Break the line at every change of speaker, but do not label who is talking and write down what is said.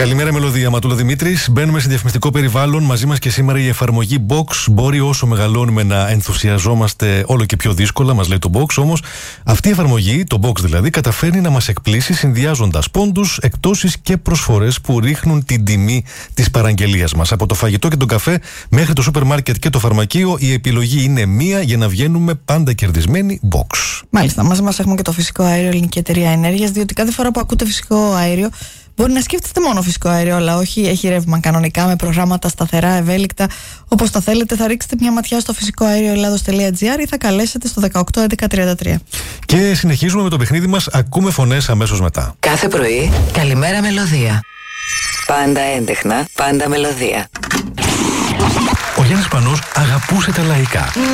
Καλημέρα, Μελωδία. Ματούλα Δημήτρης. Μπαίνουμε σε διαφημιστικό περιβάλλον. Μαζί μας και σήμερα η εφαρμογή Box. Μπορεί όσο μεγαλώνουμε να ενθουσιαζόμαστε όλο και πιο δύσκολα, μας λέει το Box. Όμως αυτή η εφαρμογή, το Box δηλαδή, καταφέρνει να μας εκπλήσει συνδυάζοντας πόντους, εκπτώσεις και προσφορές που ρίχνουν την τιμή της παραγγελίας μας. Από το φαγητό και τον καφέ μέχρι το σούπερ μάρκετ και το φαρμακείο, η επιλογή είναι μία για να βγαίνουμε πάντα κερδισμένοι. Box.
Μάλιστα. Μαζί μας έχουμε και το φυσικό αέριο Ελληνική Εταιρεία Ενέργειας, διότι κάθε φορά που ακούτε φυσικό αέριο, μπορεί να σκέφτεστε μόνο φυσικό αέριο, αλλά όχι, έχει ρεύμα κανονικά με προγράμματα σταθερά, ευέλικτα. Όπως τα θέλετε, θα ρίξετε μια ματιά στο φυσικοαέρioελλάδος.gr ή θα καλέσετε στο 18 11 33.
Και συνεχίζουμε με το παιχνίδι μας. Ακούμε φωνές αμέσως μετά.
Κάθε πρωί, καλημέρα Μελωδία. Πάντα έντεχνα, πάντα μελωδία.
Ο Γιάννης Πανός αγαπούσε τα λαϊκά.